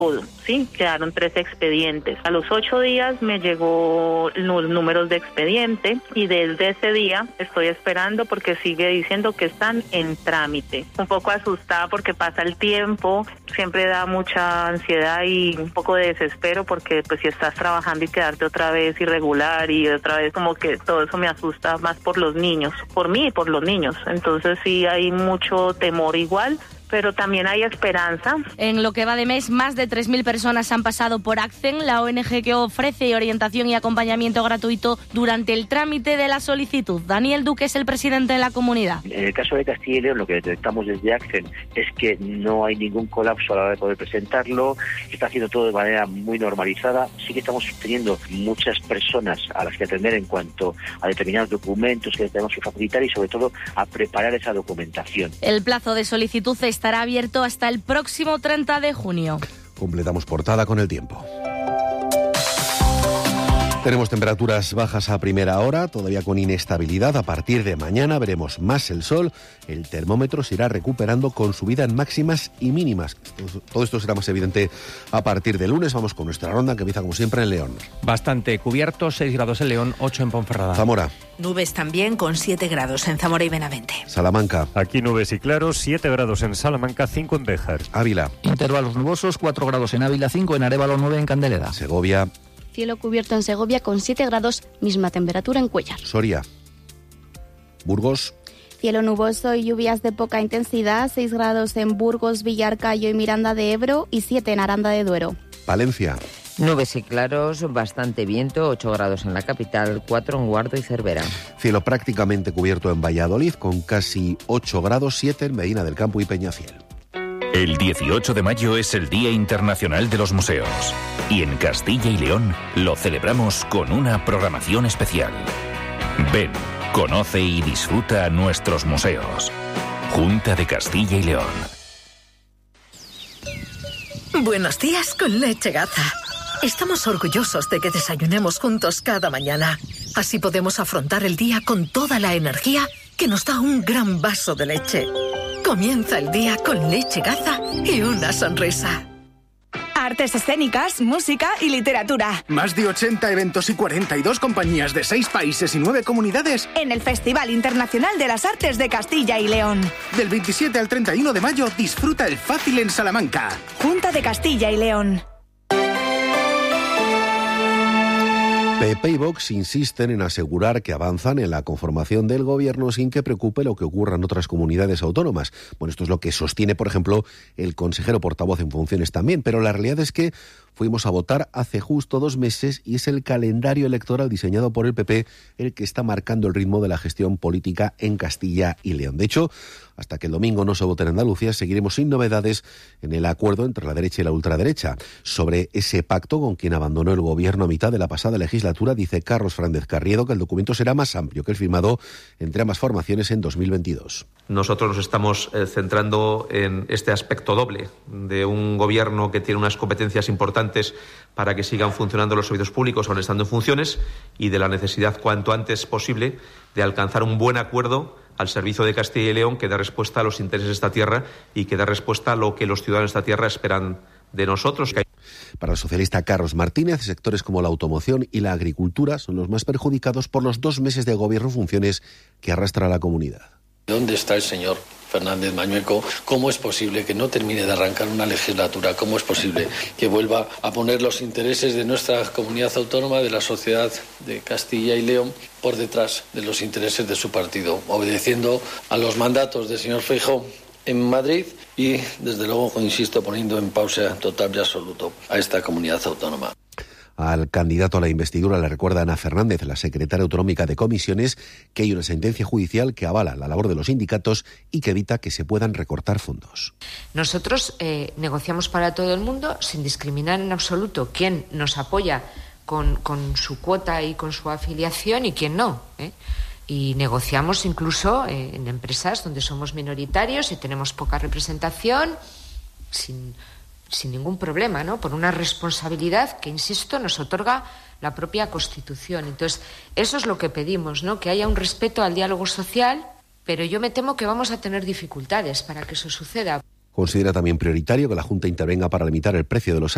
Sí, quedaron 3 expedientes. A los 8 días me llegó los números de expediente y desde ese día estoy esperando porque sigue diciendo que están en trámite. Un poco asustada porque pasa el tiempo, siempre da mucha ansiedad y un poco de desespero porque pues si estás trabajando y quedarte otra vez irregular y otra vez como que todo eso me asusta más por los niños, por mí y por los niños. Entonces sí hay mucho temor igual, pero también hay esperanza. En lo que va de mes, más de 3.000 personas han pasado por ACCEN, la ONG que ofrece orientación y acompañamiento gratuito durante el trámite de la solicitud. Daniel Duque es el presidente de la comunidad. En el caso de Castilla y León, lo que detectamos desde ACCEN es que no hay ningún colapso a la hora de poder presentarlo, se está haciendo todo de manera muy normalizada. Sí que estamos teniendo muchas personas a las que atender en cuanto a determinados documentos que tenemos que facilitar y sobre todo a preparar esa documentación. El plazo de solicitud estará abierto hasta el próximo 30 de junio. Completamos portada con el tiempo. Tenemos temperaturas bajas a primera hora, todavía con inestabilidad. A partir de mañana veremos más el sol. El termómetro se irá recuperando con subida en máximas y mínimas. Todo esto será más evidente a partir de lunes. Vamos con nuestra ronda que empieza como siempre en León. Bastante cubierto, 6 grados en León, 8 en Ponferrada. Zamora. Nubes también con 7 grados en Zamora y Benavente. Salamanca. Aquí nubes y claros, 7 grados en Salamanca, 5 en Béjar. Ávila. Intervalos nubosos, 4 grados en Ávila, 5 en Arévalo, 9 en Candeleda. Segovia. Cielo cubierto en Segovia con 7 grados, misma temperatura en Cuéllar. Soria. Burgos. Cielo nuboso y lluvias de poca intensidad, 6 grados en Burgos, Villarcayo y Miranda de Ebro y 7 en Aranda de Duero. Palencia. Nubes y claros, bastante viento, 8 grados en la capital, 4 en Guardo y Cervera. Cielo prácticamente cubierto en Valladolid con casi 8 grados, 7 en Medina del Campo y Peñafiel. El 18 de mayo es el Día Internacional de los Museos y en Castilla y León lo celebramos con una programación especial. Ven, conoce y disfruta nuestros museos. Junta de Castilla y León. Buenos días con Leche Gaza. Estamos orgullosos de que desayunemos juntos cada mañana. Así podemos afrontar el día con toda la energía que nos da un gran vaso de leche. Comienza el día con Leche Gaza y una sonrisa. Artes escénicas, música y literatura. Más de 80 eventos y 42 compañías de 6 países y 9 comunidades en el Festival Internacional de las Artes de Castilla y León. Del 27 al 31 de mayo disfruta el Fácil en Salamanca. Junta de Castilla y León. PP y Vox insisten en asegurar que avanzan en la conformación del gobierno sin que preocupe lo que ocurra en otras comunidades autónomas. Bueno, esto es lo que sostiene, por ejemplo, el consejero portavoz en funciones también, pero la realidad es que fuimos a votar hace justo 2 meses y es el calendario electoral diseñado por el PP el que está marcando el ritmo de la gestión política en Castilla y León. De hecho, hasta que el domingo no se vote en Andalucía, seguiremos sin novedades en el acuerdo entre la derecha y la ultraderecha. Sobre ese pacto con quien abandonó el gobierno a mitad de la pasada legislatura, dice Carlos Fernández Carriedo que el documento será más amplio que el firmado entre ambas formaciones en 2022. Nosotros nos estamos centrando en este aspecto doble de un gobierno que tiene unas competencias importantes para que sigan funcionando los servicios públicos aún estando en funciones y de la necesidad cuanto antes posible de alcanzar un buen acuerdo al servicio de Castilla y León que dé respuesta a los intereses de esta tierra y que dé respuesta a lo que los ciudadanos de esta tierra esperan de nosotros. Para el socialista Carlos Martínez, sectores como la automoción y la agricultura son los más perjudicados por los 2 meses de gobierno en funciones que arrastra la comunidad. ¿Dónde está el señor Fernández Mañueco? ¿Cómo es posible que no termine de arrancar una legislatura? ¿Cómo es posible que vuelva a poner los intereses de nuestra comunidad autónoma, de la sociedad de Castilla y León, por detrás de los intereses de su partido, obedeciendo a los mandatos del señor Feijóo en Madrid y, desde luego, insisto, poniendo en pausa total y absoluto a esta comunidad autónoma? Al candidato a la investidura le recuerda Ana Fernández, la secretaria autonómica de comisiones, que hay una sentencia judicial que avala la labor de los sindicatos y que evita que se puedan recortar fondos. Nosotros negociamos para todo el mundo sin discriminar en absoluto quién nos apoya con su cuota y con su afiliación y quién no, Y negociamos incluso en empresas donde somos minoritarios y tenemos poca representación sin ningún problema, ¿no? Por una responsabilidad que, insisto, nos otorga la propia Constitución. Entonces, eso es lo que pedimos, ¿no? Que haya un respeto al diálogo social, pero yo me temo que vamos a tener dificultades para que eso suceda. Considera también prioritario que la Junta intervenga para limitar el precio de los